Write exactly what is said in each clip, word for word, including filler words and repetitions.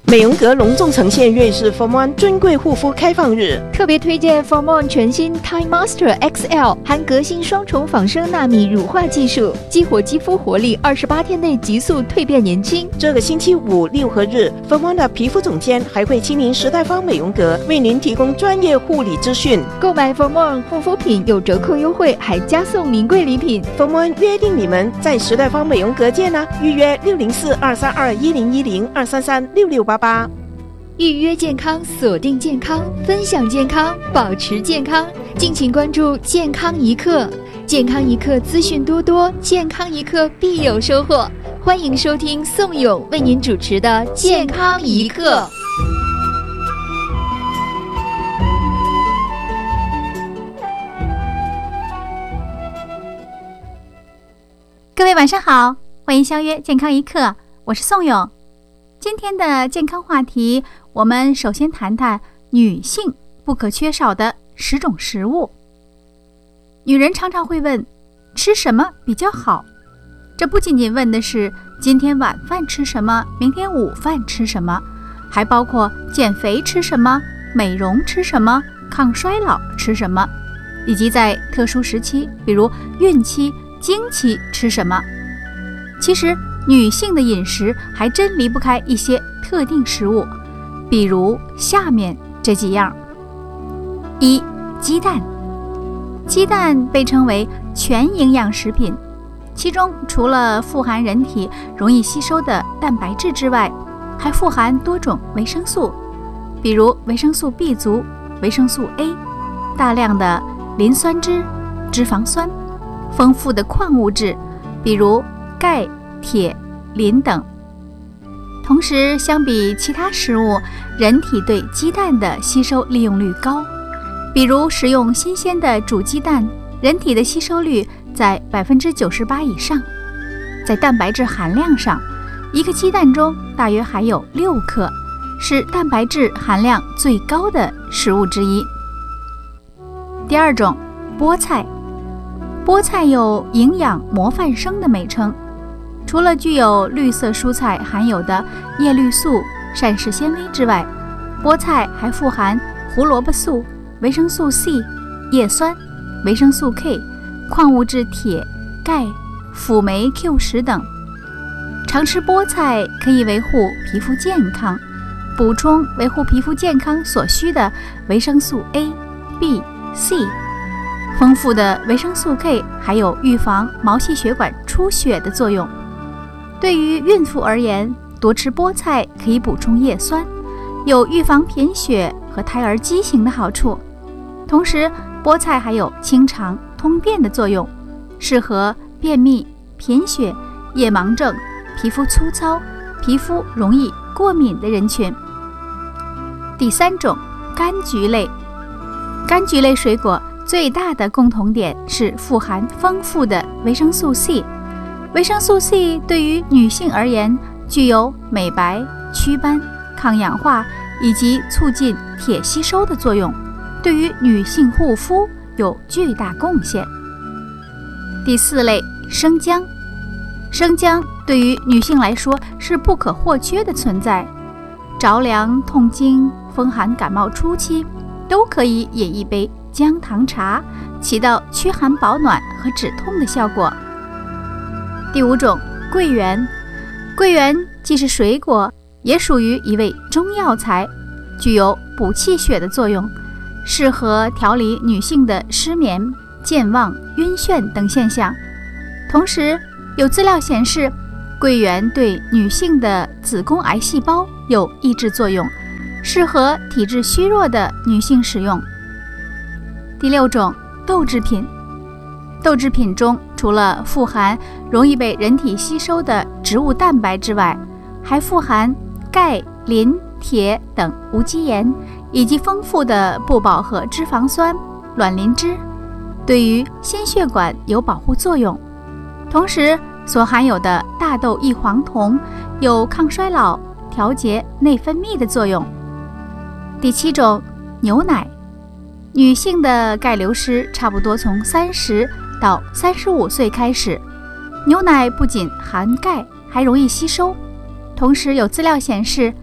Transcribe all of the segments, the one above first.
美容阁隆重呈现瑞士 Form One 尊贵护肤开放日， 特别推荐 Form One 全新 Time Master X L， 含革新双重仿生纳米乳化技术，激活肌肤活力，二十八天内急速蜕变年轻。 这个星期五六和日 ，Form One 的皮肤总监还会亲临时代芳美容阁，为您提供专业护理资讯。 购买 Form One 护肤品有折扣优惠，还加送名贵礼品。 Form One 约定你们在时代芳美容阁见啊！预约六零四二三二一零一零二三三六六八八。 预约健康，锁定健康，分享健康，保持健康。敬请关注健康一刻，健康一刻资讯多多，健康一刻必有收获。欢迎收听宋勇为您主持的健康一刻。 各位晚上好，欢迎相约健康一刻，我是宋勇。今天的健康话题，我们首先谈谈女性不可缺少的十种食物。女人常常会问，吃什么比较好？这不仅仅问的是今天晚饭吃什么，明天午饭吃什么，还包括减肥吃什么，美容吃什么，抗衰老吃什么，以及在特殊时期，比如孕期、经期吃什么。其实女性的饮食还真离不开一些特定食物，比如下面这几样。一、鸡蛋。鸡蛋被称为全营养食品，其中除了富含人体容易吸收的蛋白质之外，还富含多种维生素，比如维生素 B 族、维生素 A， 大量的磷酸脂、脂肪酸，丰富的矿物质，比如钙、铁、磷等。同时，相比其他食物，人体对鸡蛋的吸收利用率高。比如食用新鲜的煮鸡蛋，人体的吸收率在 百分之九十八 以上。在蛋白质含量上，一个鸡蛋中大约含有六克，是蛋白质含量最高的食物之一。第二种，菠菜。菠菜有营养模范生的美称，除了具有绿色蔬菜含有的叶绿素、膳食纤维之外，菠菜还富含胡萝卜素、维生素 C、叶酸、维生素 K、矿物质铁、钙、辅酶 Q 十等。常吃菠菜可以维护皮肤健康，补充维护皮肤健康所需的维生素 A、B、C。丰富的维生素 K 还有预防毛细血管出血的作用。对于孕妇而言，多吃菠菜可以补充叶酸，有预防贫血和胎儿畸形的好处。同时，菠菜还有清肠通便的作用，适合便秘、贫血、夜盲症、皮肤粗糙、皮肤容易过敏的人群。第三种，柑橘类。柑橘类水果最大的共同点是富含丰富的维生素 C。 维生素 C 对于女性而言具有美白、祛斑、抗氧化以及促进铁吸收的作用，对于女性护肤有巨大贡献。第四类，生姜。生姜对于女性来说是不可或缺的存在，着凉、痛经、风寒感冒初期都可以饮一杯姜糖茶，起到驱寒保暖和止痛的效果。第五种，桂圆。桂圆既是水果，也属于一味中药材，具有补气血的作用，适合调理女性的失眠、健忘、晕眩等现象。同时，有资料显示，桂圆对女性的子宫癌细胞有抑制作用，适合体质虚弱的女性使用。第六种，豆制品。豆制品中除了富含容易被人体吸收的植物蛋白之外，还富含钙、磷、铁等无机盐，以及丰富的不饱和脂肪酸、卵磷脂，对于心血管有保护作用。同时，所含有的大豆异黄酮有抗衰老、调节内分泌的作用。第七种，牛奶。女性的钙流失差不多从三十到三十五岁开始，牛奶不仅含钙，还容易吸收。同时有资料显示，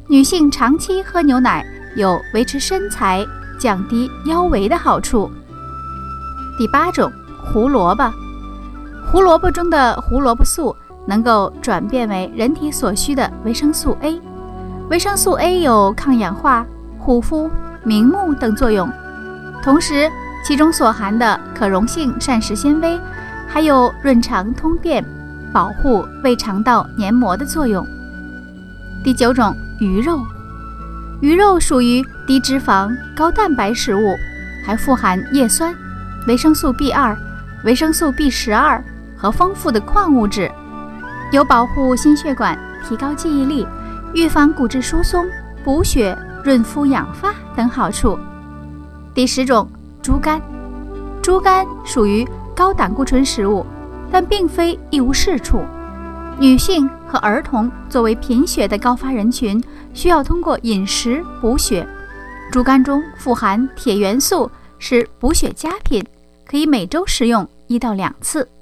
女性长期喝牛奶有维持身材、降低腰围的好处。第八种，胡萝卜。胡萝卜中的胡萝卜素能够转变为人体所需的维生素 A。维生素 A 有抗氧化、护肤、明目等作用，同时其中所含的可溶性膳食纤维还有润肠通便、保护胃肠道黏膜的作用。第九种，鱼肉。鱼肉属于低脂肪、高蛋白食物，还富含叶酸、维生素 B 二、维生素 B 十二 和丰富的矿物质，有保护心血管、提高记忆力、预防骨质疏松、补血、润肤养发等好处。第十种，猪肝。猪肝属于高胆固醇食物，但并非一无是处。女性和儿童作为贫血的高发人群，需要通过饮食补血。猪肝中富含铁元素，是补血佳品，可以每周食用一到两次。